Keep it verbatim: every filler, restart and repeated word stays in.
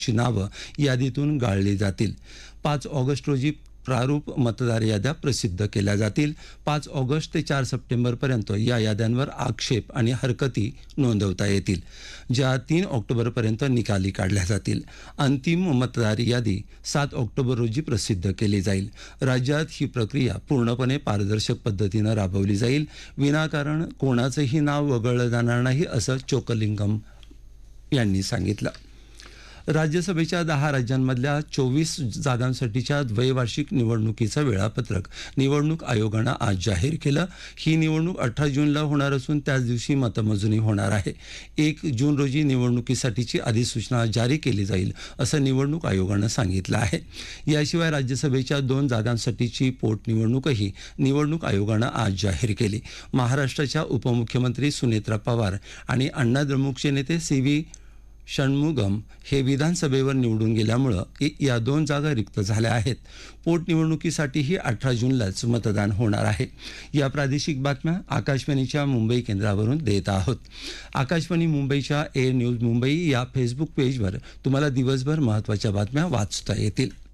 ची नावं यादीतून गाळली जातील. पाच ऑगस्ट रोजी प्रारूप मतदार याद्या प्रसिद्ध केल्या जातील. पाच ऑगस्ट ते चार सप्टेंबरपर्यंत या याद्यांवर आक्षेप आणि हरकती नोंदवता येतील, ज्या तीन ऑक्टोबरपर्यंत निकाली काढल्या जातील. अंतिम मतदार यादी सात ऑक्टोबर रोजी प्रसिद्ध केली जाईल. राज्यात ही प्रक्रिया पूर्णपणे पारदर्शक पद्धतीनं राबवली जाईल. विनाकारण कोणाचंही नाव वगळलं जाणार नाही, असं चोक्कलिंगम यांनी सांगितलं. राज्यसभेच्या दहा राज्यांमधल्या चोवीस जागांसाठीच्या द्वैवार्षिक निवडणुकीचं वेळापत्रक निवडणूक आयोगानं आज जाहीर केलं. ही निवडणूक अठरा जूनला होणार असून त्याच दिवशी मतमोजणी होणार आहे. एक जून रोजी निवडणुकीसाठीची अधिसूचना जारी केली जाईल, असं निवडणूक आयोगानं सांगितलं आहे. याशिवाय राज्यसभेच्या दोन जागांसाठीची पोटनिवडणूकही निवडणूक आयोगानं आज जाहीर केली. महाराष्ट्राच्या उपमुख्यमंत्री सुनेत्रा पवार आणि अण्णा द्रमुकचे नेते सी व्ही षण्मुगम हे विधानसभेवर निवडून गेल्यामुळं या दोन जागा रिक्त झाल्या आहेत. पोटनिवडणुकीसाठीही अठरा जूनलाच मतदान होणार आहे. या प्रादेशिक बातम्या आकाशवाणीच्या मुंबई केंद्रावरून देत आहोत. आकाशवाणी मुंबईच्या एअर न्यूज मुंबई या फेसबुक पेजवर तुम्हाला दिवसभर महत्त्वाच्या बातम्या वाचता येतील.